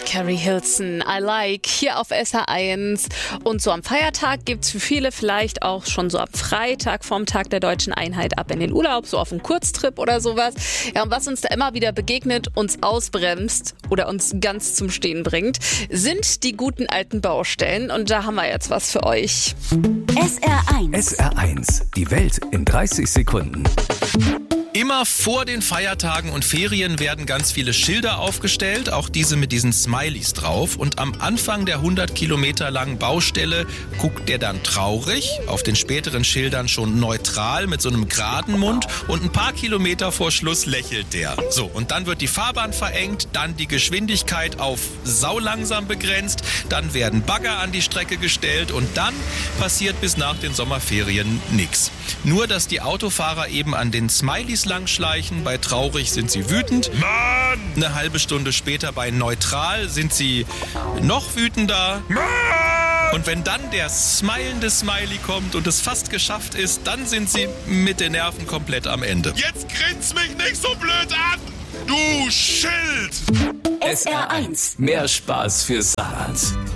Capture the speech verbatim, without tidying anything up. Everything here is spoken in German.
Carrie Hilson, I Like, hier auf S R eins. Und so am Feiertag gibt's für viele vielleicht auch schon so am Freitag vom Tag der Deutschen Einheit ab in den Urlaub, so auf einen Kurztrip oder sowas. Ja, und was uns da immer wieder begegnet, uns ausbremst oder uns ganz zum Stehen bringt, sind die guten alten Baustellen. Und da haben wir jetzt was für euch. S R eins. S R eins, die Welt in dreißig Sekunden. Immer vor den Feiertagen und Ferien werden ganz viele Schilder aufgestellt, auch diese mit diesen Smileys drauf. Und am Anfang der hundert Kilometer langen Baustelle guckt der dann traurig, auf den späteren Schildern schon neutral mit so einem geraden Mund und ein paar Kilometer vor Schluss lächelt der. So, und dann wird die Fahrbahn verengt, dann die Geschwindigkeit auf saulangsam begrenzt, dann werden Bagger an die Strecke gestellt und dann passiert bis nach den Sommerferien nichts. Nur, dass die Autofahrer eben an den Smileys langschleichen, bei traurig sind sie wütend. Mann! Eine halbe Stunde später bei neutral sind sie noch wütender. Mann! Und wenn dann der smilende Smiley kommt und es fast geschafft ist, dann sind sie mit den Nerven komplett am Ende. Jetzt grinst mich nicht so blöd an, du Schild! S R eins, mehr Spaß fürs Saarland.